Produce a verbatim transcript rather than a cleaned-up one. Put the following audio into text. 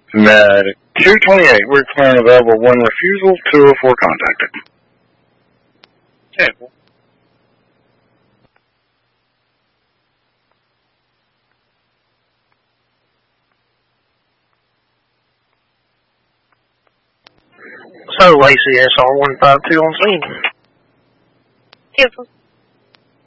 Med two twenty-eight, we're clearing available one refusal, two oh four contacted. Okay. So, Lacey, S R one five two on scene. Cancel.